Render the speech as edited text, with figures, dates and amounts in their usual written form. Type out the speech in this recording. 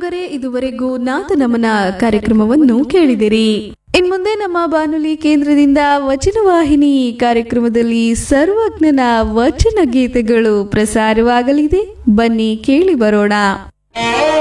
ಕೇಳುಗರೆ, ಇದುವರೆಗೂ ನಾದನಮನ ಕಾರ್ಯಕ್ರಮವನ್ನು ಕೇಳಿದಿರಿ. ಇನ್ಮುಂದೆ ನಮ್ಮ ಬಾನುಲಿ ಕೇಂದ್ರದಿಂದ ವಚನವಾಹಿನಿ ಕಾರ್ಯಕ್ರಮದಲ್ಲಿ ಸರ್ವಜ್ಞನ ವಚನ ಗೀತೆಗಳು ಪ್ರಸಾರವಾಗಲಿದೆ. ಬನ್ನಿ ಕೇಳಿ ಬರೋಣ.